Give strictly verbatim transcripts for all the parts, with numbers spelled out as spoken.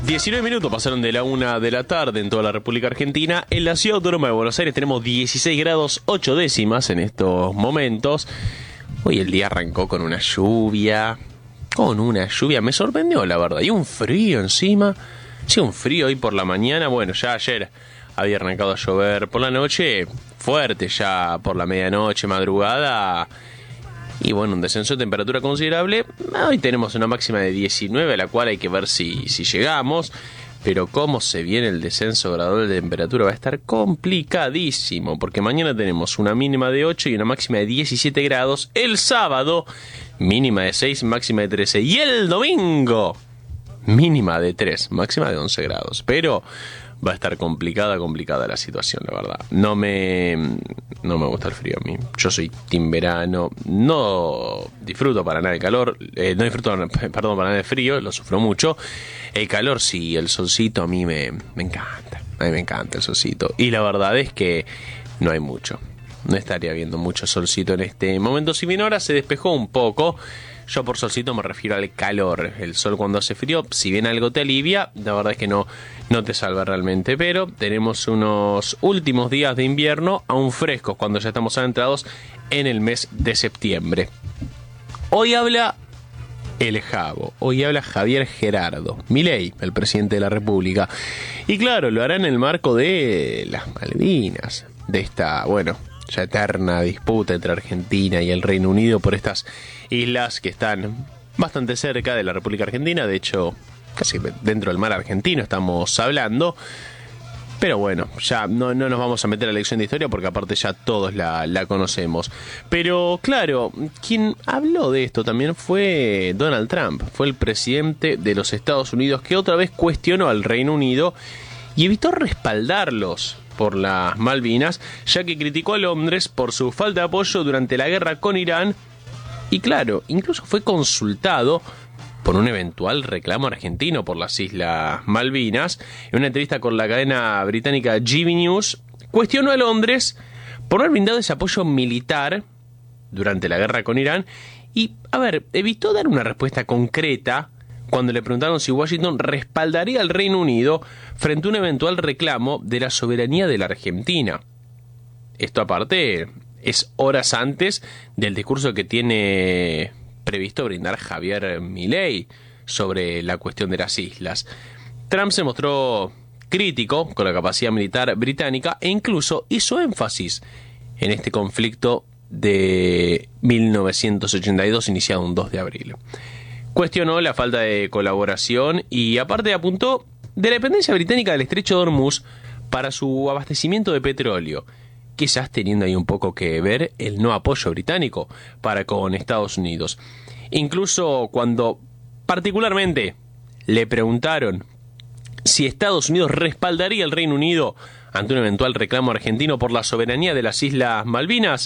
diecinueve minutos pasaron de la una de la tarde en toda la República Argentina. En la ciudad autónoma de Buenos Aires tenemos dieciséis grados ocho décimas en estos momentos. Hoy el día arrancó con una lluvia, con una lluvia, me sorprendió la verdad, y un frío encima. Sí, un frío hoy por la mañana. Bueno, ya ayer había arrancado a llover por la noche, fuerte ya por la medianoche, madrugada. Y bueno, un descenso de temperatura considerable. Hoy tenemos una máxima de diecinueve, a la cual hay que ver si, si llegamos. Pero cómo se viene el descenso gradual de temperatura va a estar complicadísimo. Porque mañana tenemos una mínima de ocho y una máxima de diecisiete grados. El sábado, mínima de seis, máxima de trece. Y el domingo, mínima de tres, máxima de once grados. Pero va a estar complicada, complicada la situación, la verdad. No me, no me gusta el frío a mí. Yo soy team verano. No disfruto para nada el calor. Eh, no disfruto, perdón, para nada el frío. Lo sufro mucho. El calor sí, el solcito a mí me, me encanta. A mí me encanta el solcito. Y la verdad es que no hay mucho. No estaría viendo mucho solcito en este momento. Si bien ahora se despejó un poco. Yo por solcito me refiero al calor. El sol cuando hace frío, si bien algo te alivia, la verdad es que no, no te salva realmente. Pero tenemos unos últimos días de invierno aún frescos cuando ya estamos adentrados en el mes de septiembre. Hoy habla el Javo, hoy habla Javier Gerardo Milei, el presidente de la República. Y claro, lo hará en el marco de las Malvinas, de esta, bueno, ya eterna disputa entre Argentina y el Reino Unido por estas islas que están bastante cerca de la República Argentina, de hecho casi dentro del mar argentino estamos hablando. Pero bueno, ya no, no nos vamos a meter a la lección de historia porque aparte ya todos la, la conocemos. Pero claro, quien habló de esto también fue Donald Trump, fue el presidente de los Estados Unidos que otra vez cuestionó al Reino Unido y evitó respaldarlos por las Malvinas, ya que criticó a Londres por su falta de apoyo durante la guerra con Irán. Y claro, incluso fue consultado por un eventual reclamo argentino por las Islas Malvinas. En una entrevista con la cadena británica G B News, cuestionó a Londres por no haber brindado ese apoyo militar durante la guerra con Irán. Y, a ver, evitó dar una respuesta concreta cuando le preguntaron si Washington respaldaría al Reino Unido frente a un eventual reclamo de la soberanía de la Argentina. Esto aparte es horas antes del discurso que tiene previsto brindar Javier Milei sobre la cuestión de las islas. Trump se mostró crítico con la capacidad militar británica e incluso hizo énfasis en este conflicto de mil novecientos ochenta y dos iniciado un dos de abril. Cuestionó la falta de colaboración y aparte apuntó de la dependencia británica del estrecho de Hormuz para su abastecimiento de petróleo, quizás teniendo ahí un poco que ver el no apoyo británico para con Estados Unidos. Incluso cuando particularmente le preguntaron si Estados Unidos respaldaría al Reino Unido ante un eventual reclamo argentino por la soberanía de las Islas Malvinas,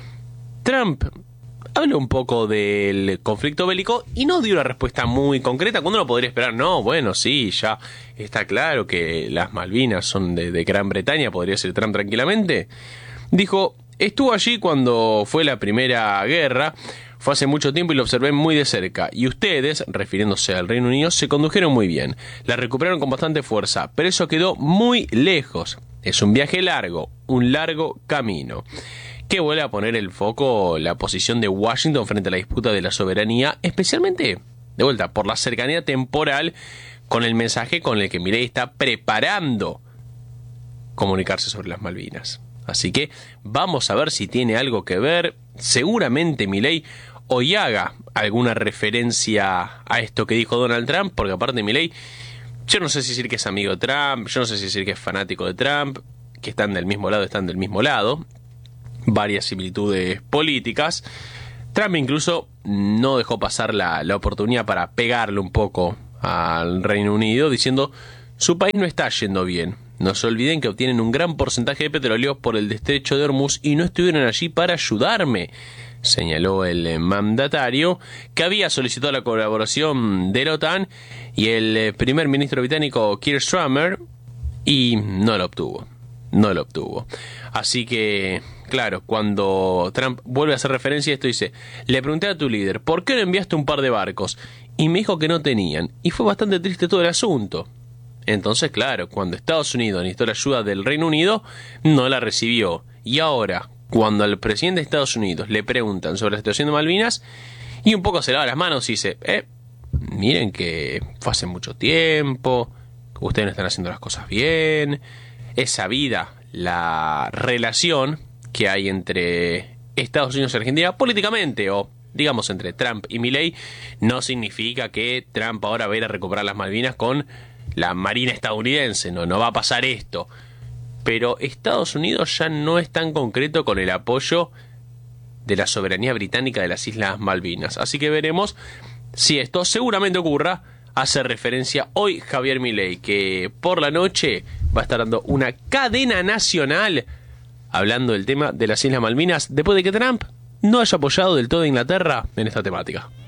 Trump habló un poco del conflicto bélico y no dio una respuesta muy concreta. ¿Cuándo lo podría esperar? No, bueno, sí, ya está claro que las Malvinas son de, de Gran Bretaña, podría ser Trump tranquilamente. Dijo, estuvo allí cuando fue la primera guerra, fue hace mucho tiempo y lo observé muy de cerca. Y ustedes, refiriéndose al Reino Unido, se condujeron muy bien. La recuperaron con bastante fuerza, pero eso quedó muy lejos. Es un viaje largo, un largo camino. Que vuelve a poner el foco la posición de Washington frente a la disputa de la soberanía, especialmente, de vuelta, por la cercanía temporal con el mensaje con el que Milei está preparando comunicarse sobre las Malvinas. Así que vamos a ver si tiene algo que ver. Seguramente Milei hoy haga alguna referencia a esto que dijo Donald Trump, porque aparte Milei, yo no sé si decir que es amigo de Trump, yo no sé si decir que es fanático de Trump, que están del mismo lado, están del mismo lado. Varias similitudes políticas. Trump incluso no dejó pasar la, la oportunidad para pegarle un poco al Reino Unido, diciendo su país no está yendo bien. No se olviden que obtienen un gran porcentaje de petróleo por el estrecho de Hormuz y no estuvieron allí para ayudarme, señaló el mandatario, que había solicitado la colaboración de la OTAN y el primer ministro británico Keir Starmer y no lo obtuvo. No lo obtuvo. Así que, claro, cuando Trump vuelve a hacer referencia a esto, dice, le pregunté a tu líder, ¿por qué no enviaste un par de barcos? Y me dijo que no tenían. Y fue bastante triste todo el asunto. Entonces, claro, cuando Estados Unidos necesitó la ayuda del Reino Unido, no la recibió. Y ahora, cuando al presidente de Estados Unidos le preguntan sobre la situación de Malvinas, y un poco se lava las manos y dice, eh, miren que fue hace mucho tiempo, que ustedes no están haciendo las cosas bien, es sabida la relación que hay entre Estados Unidos y Argentina políticamente, o digamos entre Trump y Milei. No significa que Trump ahora va a ir a recuperar las Malvinas con la marina estadounidense, no, no va a pasar esto. Pero Estados Unidos ya no es tan concreto con el apoyo de la soberanía británica de las Islas Malvinas. Así que veremos si esto seguramente ocurra. Hace referencia hoy Javier Milei, que por la noche va a estar dando una cadena nacional hablando del tema de las Islas Malvinas, después de que Trump no haya apoyado del todo a Inglaterra en esta temática.